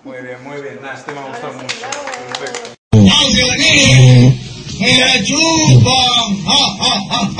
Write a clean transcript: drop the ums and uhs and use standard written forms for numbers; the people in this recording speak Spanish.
Muy bien. Nada, este me ha gustado mucho. Perfecto.